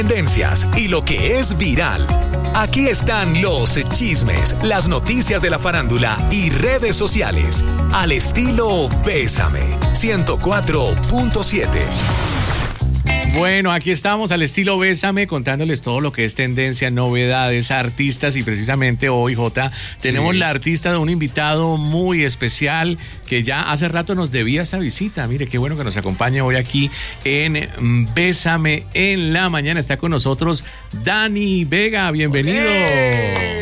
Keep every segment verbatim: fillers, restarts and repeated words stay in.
Tendencias y lo que es viral. Aquí están los chismes, las noticias de la farándula y redes sociales. Al estilo Bésame, ciento cuatro punto siete. Bueno, aquí estamos al estilo Bésame contándoles todo lo que es tendencia, novedades, artistas y precisamente hoy, Jota, tenemos sí. la artista de un invitado muy especial que ya hace rato nos debía esta visita. Mire, qué bueno que nos acompañe hoy aquí en Bésame en la mañana. Está con nosotros Dani Vega, bienvenido. ¡Eh!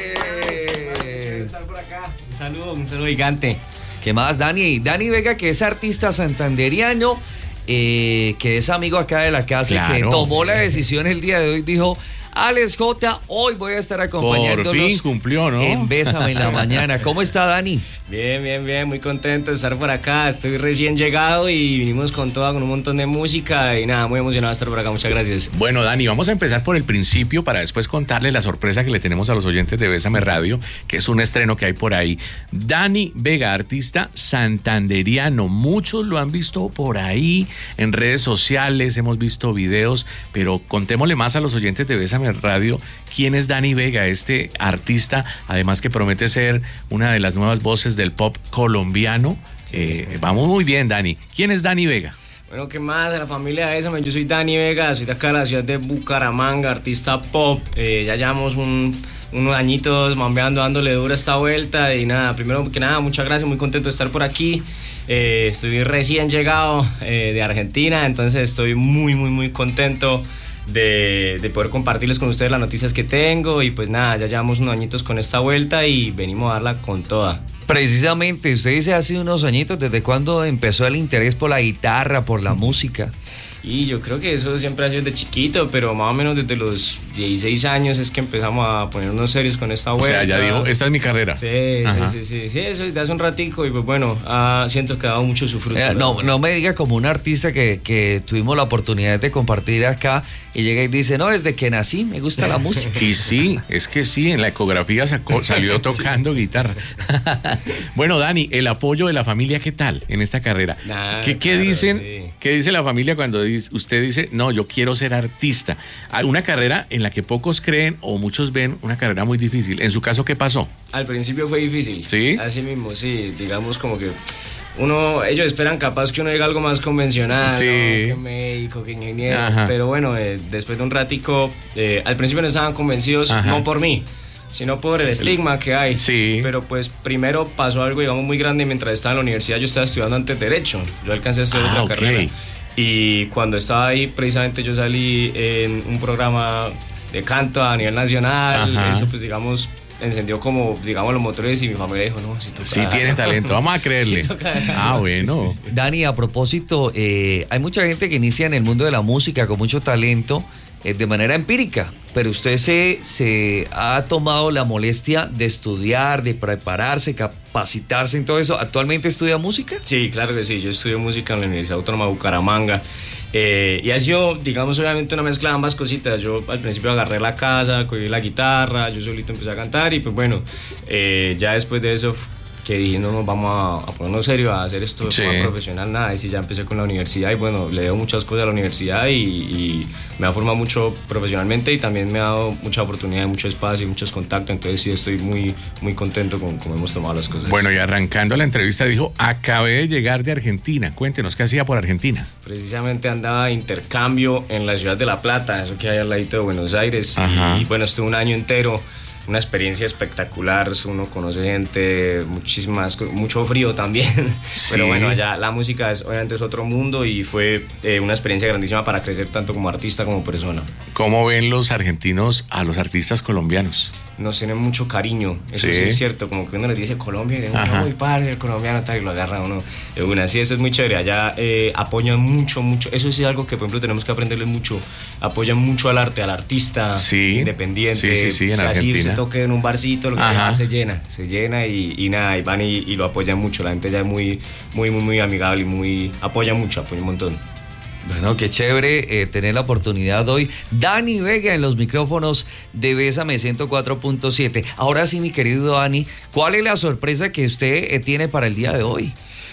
Estar por acá. Un saludo, un saludo gigante. ¿Qué más, Dani? Dani Vega, que es artista santanderiano. Eh, que es amigo acá de la casa, claro, que tomó la decisión el día de hoy, dijo: Alex J, hoy voy a estar acompañándolos. Por fin cumplió, ¿no? En Bésame en la mañana. ¿Cómo está, Dani? Bien, bien, bien, muy contento de estar por acá. Estoy recién llegado y vinimos con toda, con un montón de música y nada, muy emocionado de estar por acá. Muchas gracias. Bueno, Dani, vamos a empezar por el principio para después contarles la sorpresa que le tenemos a los oyentes de Bésame Radio, que es un estreno que hay por ahí. Dani Vega, artista santanderiano. Muchos lo han visto por ahí en redes sociales, hemos visto videos, pero contémosle más a los oyentes de Bésame Radio quién es Dani Vega, este artista, además que promete ser una de las nuevas voces del pop colombiano. Sí. Eh, vamos muy bien, Dani. ¿Quién es Dani Vega? Bueno, ¿qué más? De la familia de Bésame, yo soy Dani Vega, soy de acá de la ciudad de Bucaramanga, artista pop. Eh, ya llevamos un, unos añitos mambeando, dándole duro a esta vuelta y nada, primero que nada, muchas gracias, muy contento de estar por aquí. Eh, estoy recién llegado eh, de Argentina, entonces estoy muy, muy, muy contento De, de poder compartirles con ustedes las noticias que tengo y pues nada, ya llevamos unos añitos con esta vuelta y venimos a darla con toda. Precisamente, usted dice hace unos añitos, ¿desde cuándo empezó el interés por la guitarra, por la música? Y yo creo que eso siempre ha sido de chiquito, pero más o menos desde los dieciséis años es que empezamos a ponernos serios con esta vuelta. O sea, ya digo, esta es mi carrera. Sí, sí, sí, sí, sí, eso desde hace un ratico y pues bueno, ah, siento que ha dado mucho su fruto. Eh, no, no me diga como un artista que, que tuvimos la oportunidad de compartir acá y llega y dice, no, desde que nací me gusta la música. Y sí, es que sí, en la ecografía sacó, salió tocando sí. guitarra. Bueno, Dani, el apoyo de la familia, ¿qué tal en esta carrera? Nah, ¿Qué, qué claro, dicen? Sí. ¿Qué dice la familia cuando dice, usted dice, no, yo quiero ser artista? Una carrera en la que pocos creen o muchos ven una carrera muy difícil. En su caso, ¿qué pasó? Al principio fue difícil. ¿Sí? Así mismo, sí. Digamos como que uno, ellos esperan capaz que uno diga algo más convencional, sí. ¿no? Que médico, que ingeniero. Ajá. Pero bueno, eh, después de un ratico, eh, al principio no estaban convencidos, Ajá. no por mí, sino por el estigma que hay. Sí. Pero pues primero pasó algo, digamos, muy grande mientras estaba en la universidad. Yo estaba estudiando antes Derecho. Yo alcancé a estudiar ah, otra okay. carrera. Y cuando estaba ahí, precisamente yo salí en un programa de canto a nivel nacional. Ajá. Eso pues digamos encendió como digamos los motores y mi familia dijo, no, si toca. Sí tiene talento, vamos a creerle. Sí ah, bueno. Sí, sí. Dani, a propósito, eh, hay mucha gente que inicia en el mundo de la música con mucho talento, eh, de manera empírica, pero usted se, se ha tomado la molestia de estudiar, de prepararse, capacitarse en todo eso. ¿Actualmente estudia música? Sí, claro que sí, yo estudio música en la Universidad Autónoma de Bucaramanga. Eh, y ha sido, digamos, obviamente una mezcla de ambas cositas. Yo al principio agarré la casa, cogí la guitarra, yo solito empecé a cantar y pues bueno, eh, ya después de eso que dije, no, nos vamos a, a ponernos serio, a hacer esto de sí. forma profesional, nada, y sí, ya empecé con la universidad y bueno, le debo muchas cosas a la universidad y, y me ha formado mucho profesionalmente y también me ha dado mucha oportunidad, mucho espacio y muchos contactos, entonces sí estoy muy, muy contento con cómo hemos tomado las cosas. Bueno, y arrancando la entrevista dijo, acabé de llegar de Argentina, cuéntenos, ¿qué hacía por Argentina? Precisamente andaba de intercambio en la ciudad de La Plata, eso que hay al ladito de Buenos Aires, y, y bueno, estuve un año entero. Una experiencia espectacular, uno conoce gente, muchísimas, mucho frío también, sí. Pero bueno, allá la música es, obviamente es otro mundo y fue eh, una experiencia grandísima para crecer tanto como artista como persona. ¿Cómo ven los argentinos a los artistas colombianos? Nos tienen mucho cariño, eso sí, sí es cierto, como que uno les dice Colombia y de uno, muy padre, el colombiano, tal, y lo agarra uno de una, sí, eso es muy chévere, allá eh, apoyan mucho, mucho, eso sí es algo que por ejemplo tenemos que aprenderle mucho, apoyan mucho al arte, al artista sí, independiente, sí, sí, sí, en o sea, Argentina. Si se toque en un barcito, lo que sea, se llena, se llena y, y nada, y van y, y lo apoyan mucho, la gente ya es muy, muy, muy, muy amigable y muy, apoya mucho, apoya un montón. Bueno, qué chévere eh, tener la oportunidad hoy. Dani Vega en los micrófonos de Bésame ciento cuatro punto siete. Ahora sí, mi querido Dani, ¿cuál es la sorpresa que usted eh, tiene para el día de hoy?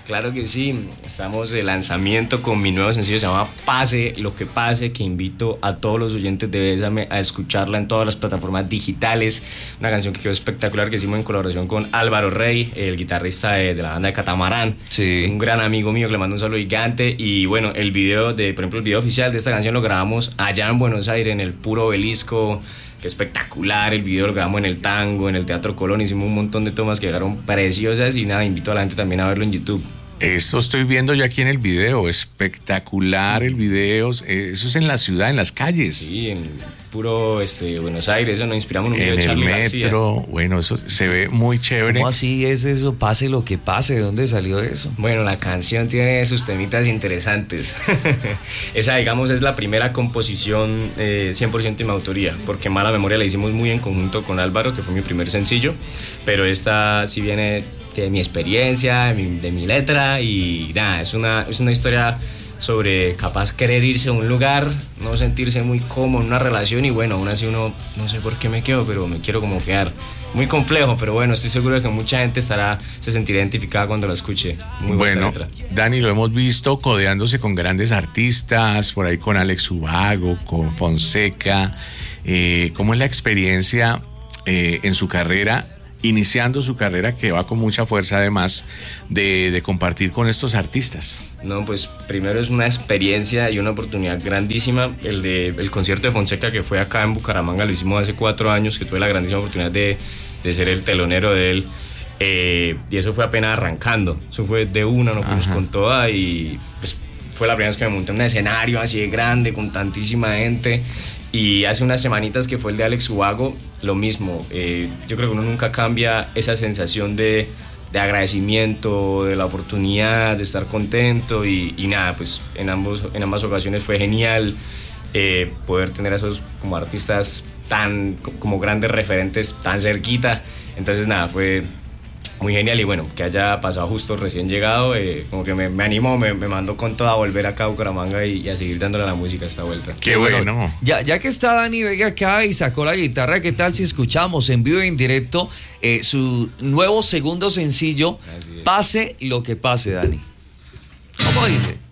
Claro que sí, estamos de lanzamiento con mi nuevo sencillo, se llama Pase lo que pase, que invito a todos los oyentes de Bésame a escucharla en todas las plataformas digitales. Una canción que quedó espectacular, que hicimos en colaboración con Álvaro Rey, el guitarrista de, de la banda de Catamarán, sí. Un gran amigo mío que le mando un saludo gigante. Y bueno, el video, de, por ejemplo, el video oficial de esta canción lo grabamos allá en Buenos Aires, en el Puro Obelisco. Que espectacular, el video lo grabamos en el Tango, en el Teatro Colón, hicimos un montón de tomas que quedaron preciosas y nada, invito a la gente también a verlo en YouTube. Eso estoy viendo yo aquí en el video, espectacular el video, eso es en la ciudad, en las calles. Sí, en puro este, Buenos Aires, eso nos inspiramos en un video en de el Charly metro, García. bueno, eso se ve muy chévere. ¿Cómo así es eso? Pase lo que pase, ¿de dónde salió eso? Bueno, la canción tiene sus temitas interesantes. Esa, digamos, es la primera composición eh, cien por ciento de mi autoría, porque Mala Memoria la hicimos muy en conjunto con Álvaro, que fue mi primer sencillo, pero esta sí viene de mi experiencia, de mi, de mi letra y nada, es una, es una historia sobre capaz querer irse a un lugar, no sentirse muy cómodo en una relación y bueno, aún así uno, no sé por qué me quedo, pero me quiero como quedar. Muy complejo, pero bueno, estoy seguro de que mucha gente estará, se sentirá identificada cuando la escuche. Muy bueno, letra. Dani, lo hemos visto codeándose con grandes artistas, por ahí con Alex Ubago, con Fonseca. Eh, ¿Cómo es la experiencia eh, en su carrera? Iniciando su carrera, que va con mucha fuerza además, de, de compartir con estos artistas. No, pues primero es una experiencia y una oportunidad grandísima. El de el concierto de Fonseca que fue acá en Bucaramanga, lo hicimos hace cuatro años, que tuve la grandísima oportunidad de, de ser el telonero de él. Eh, y eso fue apenas arrancando, eso fue de una, nos fuimos con toda y pues fue la primera vez que me monté en un escenario así de grande, con tantísima gente. Y hace unas semanitas que fue el de Alex Ubago, lo mismo. Eh, yo creo que uno nunca cambia esa sensación de, de agradecimiento, de la oportunidad, de estar contento y, y nada, pues en, ambos, en ambas ocasiones fue genial eh, poder tener a esos como artistas tan, como grandes referentes tan cerquita. Entonces nada, fue muy genial y bueno, que haya pasado justo recién llegado, eh, como que me, me animó, me, me mandó con todo a volver acá a Bucaramanga y, y a seguir dándole a la música esta vuelta. Qué bueno. Ya, ya que está Dani Vega acá y sacó la guitarra, ¿qué tal si escuchamos en vivo e en directo eh, su nuevo segundo sencillo, Pase lo que pase, Dani? ¿Cómo dice?